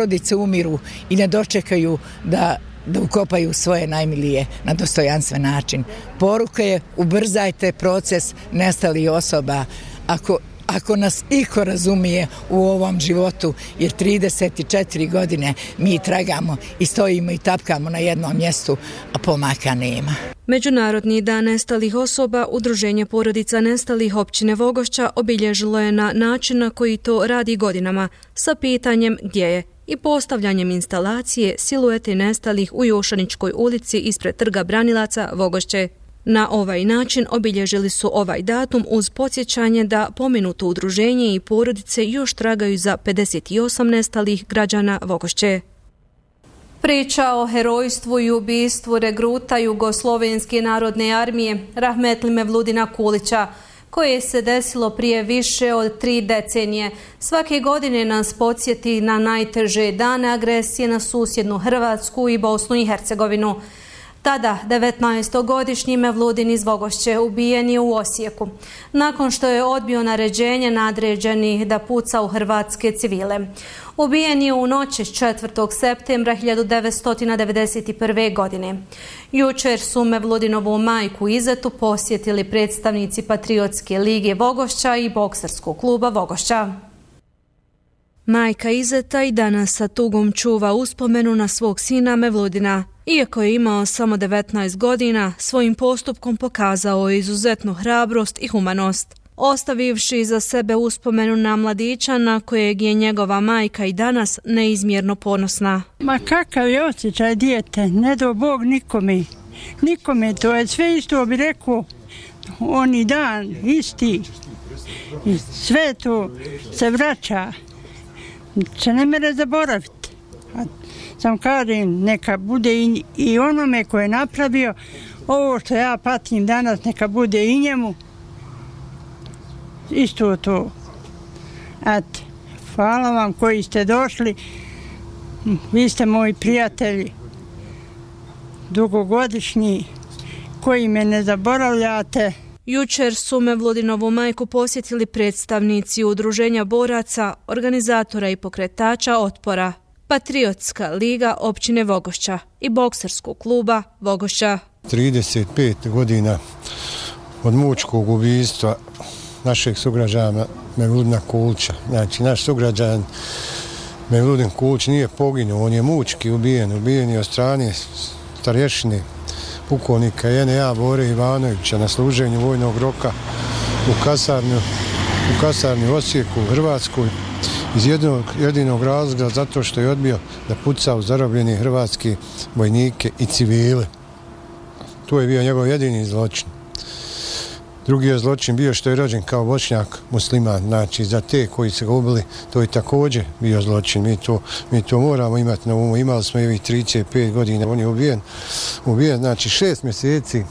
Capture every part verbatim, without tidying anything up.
porodice umiru i ne dočekaju da da ukopaju svoje najmilije na dostojanstven način. Poruka je: ubrzajte proces nestalih osoba. Ako Ako nas iko razumije u ovom životu, jer trideset četiri godine mi tragamo i stojimo i tapkamo na jednom mjestu, a pomaka nema. Međunarodni dan nestalih osoba Udruženje porodica nestalih općine Vogošća obilježilo je na način na koji to radi godinama, sa pitanjem gdje je i postavljanjem instalacije siluete nestalih u Jošaničkoj ulici ispred Trga Branilaca Vogošće. Na ovaj način obilježili su ovaj datum uz podsjećanje da pomenuto udruženje i porodice još tragaju za pedeset osam nestalih građana Vogošće. Priča o herojstvu i ubistvu regruta Jugoslovenske narodne armije Rahmetli Mevludina Kulića, koje se desilo prije više od tri decenije, svake godine nas podsjeti na najteže dane agresije na susjednu Hrvatsku i Bosnu i Hercegovinu. Tada, devetnaestogodišnji Mevludin iz Vogošće ubijen je u Osijeku, nakon što je odbio naređenje nadređenih da puca u hrvatske civile. Ubijen je u noći četvrtog septembra hiljadu devetsto devedeset prve. godine. Jučer su Mevludinovu majku Izetu posjetili predstavnici Patriotske lige Vogošća i bokserskog kluba Vogošća. Majka Izeta i danas sa tugom čuva uspomenu na svog sina Mevludina. Iako je imao samo devetnaest godina, svojim postupkom pokazao je izuzetnu hrabrost i humanost, ostavivši iza sebe uspomenu na mladića na kojeg je njegova majka i danas neizmjerno ponosna. Ma kakav je osjećaj dijete, ne do Bog nikome. Nikome, to je sve isto, bi rekao, oni dan, isti. I sve to se vraća, se ne mere zaboraviti. Sam kažem, neka bude i, i onome koje je napravio ovo što ja patim danas, neka bude i njemu isto to. Eto, hvala vam koji ste došli, vi ste moji prijatelji dugogodišnji koji me ne zaboravljate. Jučer su Mevludinovu majku posjetili predstavnici Udruženja boraca, organizatora i pokretača otpora, Patriotska liga općine Vogošća i bokserskog kluba Vogošća. trideset pet godina od mučkog ubistva našeg sugrađana Mevludina Kulića. Znači, naš sugrađan Mevludin Kulić nije poginuo, on je mučki ubijen. Ubijen je od strane starješine pukovnika J N A Bore Ivanovića na služenju vojnog roka u kasarnju, u kasarni u Osijeku, u Hrvatskoj. Iz jednog, jedinog razloga zato što je odbio da puca u zarobljene hrvatske vojnike i civile. To je bio njegov jedini zločin. Drugi je zločin bio što je rođen kao Bošnjak musliman. Znači, za te koji se ga ubili, to je također bio zločin. Mi to, mi to moramo imati na umu. Imali smo i ovih trideset pet godina. On je ubijen, ubijen znači šest mjeseci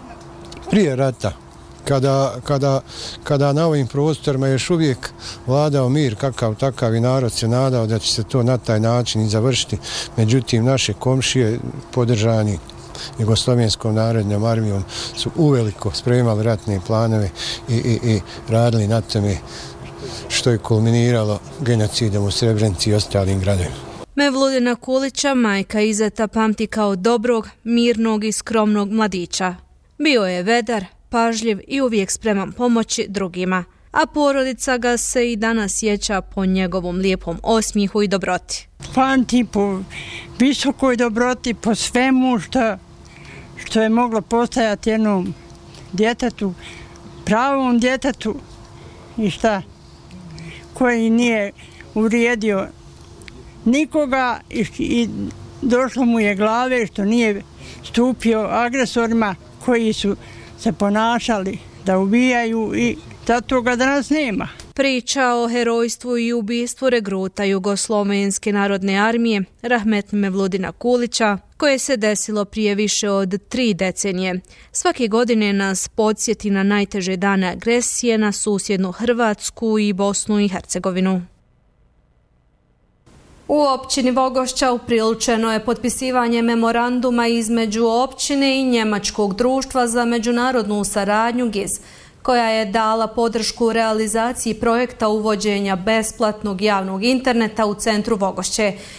prije rata. Kada, kada, kada na ovim prostorima još uvijek vladao mir kakav takav i narod se nadao da će se to na taj način i završiti. Međutim, naše komšije podržani Jugoslovenskom narodnom armijom su uveliko spremali ratne planove i, i, i radili na tome što je kulminiralo genocidom u Srebrenici i ostalim gradovima. Mevludina Kulića majka Izeta pamti kao dobrog, mirnog i skromnog mladića. Bio je vedar, pažljiv i uvijek spreman pomoći drugima, a porodica ga se i danas sjeća po njegovom lijepom osmijehu i dobroti. Pamti po visokoj dobroti, po svemu što, što je moglo postajati jednom djetetu, pravom djetetu i šta, koji nije uvrijedio nikoga i, i došlo mu je glave što nije stupio agresorima koji su se ponašali da ubijaju i zato ga danas nema. Priča o herojstvu i ubistvu regruta Jugoslovenske narodne armije Rahmetli Mevludina Kulića, koje se desilo prije više od tri decenije, svake godine nas podsjeti na najteže dane agresije na susjednu Hrvatsku i Bosnu i Hercegovinu. U općini Vogošća upriličeno je potpisivanje memoranduma između općine i Njemačkog društva za međunarodnu saradnju G I Z, koja je dala podršku realizaciji projekta uvođenja besplatnog javnog interneta u centru Vogošće